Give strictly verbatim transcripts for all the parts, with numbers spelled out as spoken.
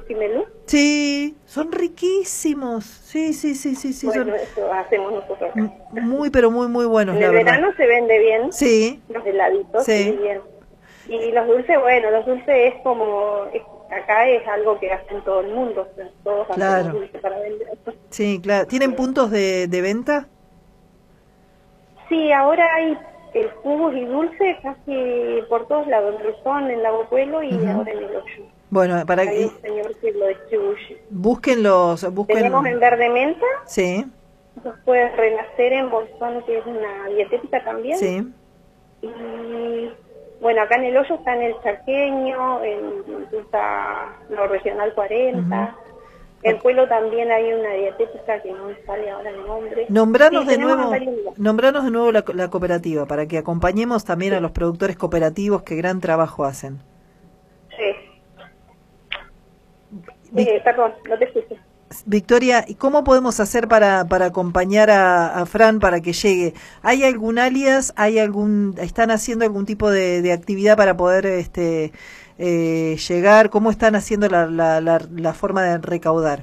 melú. Sí, son riquísimos. Sí, sí, sí, sí, sí. Bueno, Son eso hacemos nosotros acá. muy, pero muy, muy buenos, En la el verdad. verano se vende bien, Sí, los heladitos, sí. sí, bien. Y los dulces, bueno, los dulces es como, es- acá es algo que hacen todo el mundo, o sea, todos Claro. hacemos dulces para vender. Sí, claro. ¿Tienen Eh, puntos de, de venta? Sí, ahora hay el jugos y dulces casi por todos lados, en Rizón, en Lago Pueblo y Ujú. ahora en el Hoyo. Bueno, para Hay que un señor que lo distribuye. busquen los, Tenemos en busquen. verde menta, Sí, después renacer en Bolsón, que es una dietética también. sí. Y bueno, acá en el Hoyo está en el Charqueño, en está lo Regional cuarenta. Ujú. En el Pueblo también hay una dietética que no me sale ahora el nombre. Nombranos Sí, de tenemos en nuevo, varios lugares. nombranos de nuevo la, la cooperativa para que acompañemos también a Sí, los productores cooperativos que gran trabajo hacen. sí. Vic- Eh, perdón, no te escuché. Victoria, ¿y cómo podemos hacer para, para acompañar a, a Fran para que llegue? ¿Hay algún alias? ¿Hay algún, están haciendo algún tipo de, de actividad para poder este eh, llegar? ¿Cómo están haciendo la, la, la, la forma de recaudar?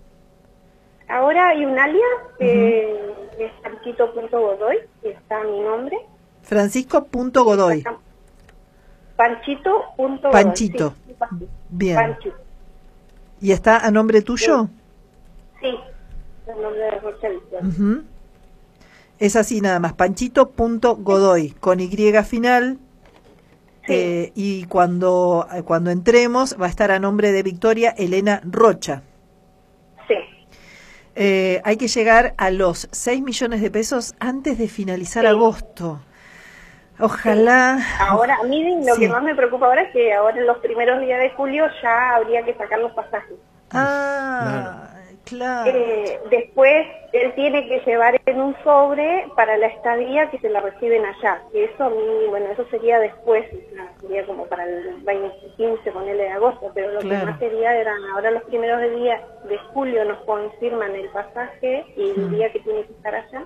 Ahora hay un alias Ujú. que es Panchito punto Godoy, que está mi nombre. Francisco punto Y está Godoy. acá. Panchito punto Godoy, Panchito. sí, así. Bien. Panchito. ¿Y está a nombre tuyo? Sí, el nombre de Rochelito. Ujú. Es así nada más, panchito punto godoy, con Y final, Sí, eh, y cuando, eh, cuando entremos va a estar a nombre de Victoria Elena Rocha. sí. Eh, hay que llegar a los seis millones de pesos antes de finalizar Sí. agosto. Sí. Ojalá. Ahora, a mí lo Sí. que más me preocupa ahora es que ahora en los primeros días de julio ya habría que sacar los pasajes. Ah, claro. Eh, después él tiene que llevar en un sobre para la estadía que se la reciben allá. Que eso a mí, bueno, eso sería después, no, sería como para el veinte, quince, ponerle de agosto, pero lo Claro. que más sería eran ahora los primeros días de julio nos confirman el pasaje y el Mm. día que tiene que estar allá.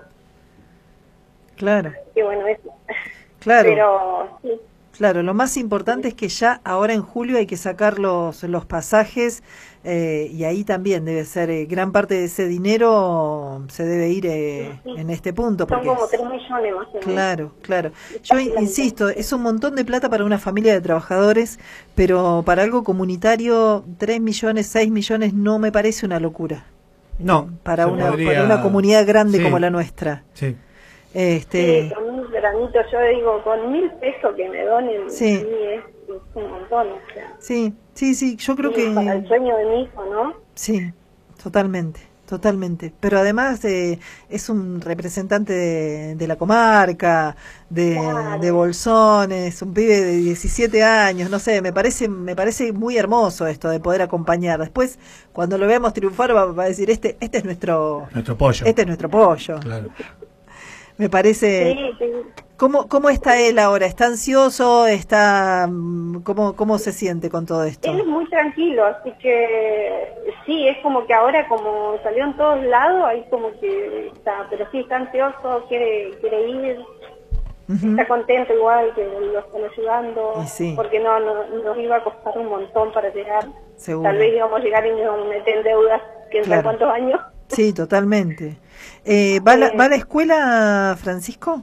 Claro, Que bueno, eso. claro. Pero sí. Claro, lo más importante es que ya ahora en julio hay que sacar los, los pasajes eh, y ahí también debe ser eh, gran parte de ese dinero se debe ir eh, Sí, en este punto. son Porque como es- tres millones más o menos. Claro, claro. Es Yo casi in- la insisto, mitad. es un montón de plata para una familia de trabajadores, pero para algo comunitario, tres millones, seis millones no me parece una locura. No, Para se una, podría- para una comunidad grande Sí, como la nuestra. Sí. Este, Sí, con un granito, yo digo, con mil pesos que me donen, Sí. a mí es, es un montón, o sea. sí, sí, sí, yo creo Y para que el sueño de mi hijo, ¿no? sí, totalmente, totalmente. Pero además eh, es un representante de, de la comarca, de, Claro. de Bolsón, es un pibe de diecisiete años, no sé, me parece, me parece muy hermoso esto de poder acompañar. Después, cuando lo veamos triunfar, va, va a decir, este, este es nuestro, Nuestro pollo. este es nuestro pollo. Claro. Me parece. Sí, sí. ¿Cómo, cómo está él ahora? ¿Está ansioso? ¿Está, mm, cómo, cómo se siente con todo esto? Él es muy tranquilo, así que sí, es como que ahora como salió en todos lados, ahí como que está, pero sí está ansioso, quiere, quiere ir, Ujú. está contento igual que lo están ayudando, Y sí. porque no, no nos iba a costar un montón para llegar. Seguro. Tal vez íbamos a llegar y nos íbamos a meter en deudas, quién sabe Claro. cuántos años. Sí, totalmente. Eh, ¿va, la, ¿Va a la escuela, Francisco?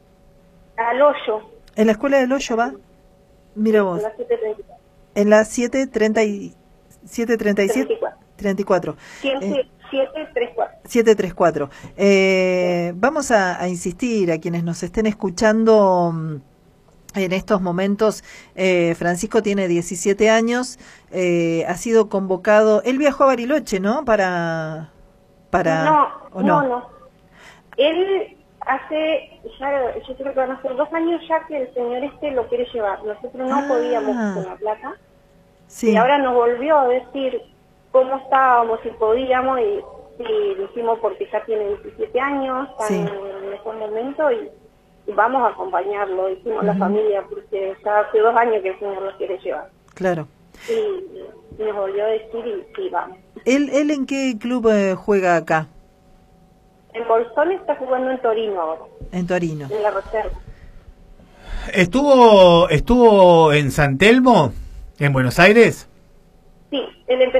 Al hoyo. ¿En la escuela del Hoyo va? Mira En vos. la siete treinta y cuatro. En la siete treinta y siete treinta y siete treinta y cuatro. Eh, siete treinta y cuatro. siete treinta y cuatro. Eh, vamos a, a insistir a quienes nos estén escuchando mm, en estos momentos. eh, Francisco tiene diecisiete años, eh, ha sido convocado, él viajó a Bariloche, ¿no? Para... para No, ¿o no, no. Él hace, ya, yo creo que van a ser dos años ya que el señor este lo quiere llevar. Nosotros no Ah. podíamos con la plata. Sí. Y ahora nos volvió a decir cómo estábamos, si podíamos, y sí, lo hicimos porque ya tiene diecisiete años, está Sí. en el mejor momento, y, y vamos a acompañarlo, hicimos la Ujú. familia, porque ya hace dos años que el señor lo quiere llevar. Claro. Y, y nos volvió a decir, y sí, vamos. ¿Él, él en qué club eh, juega acá? En Bolsón está jugando en Torino ahora, En Torino. en la reserva. ¿Estuvo, estuvo en San Telmo, en Buenos Aires? Sí, él empezó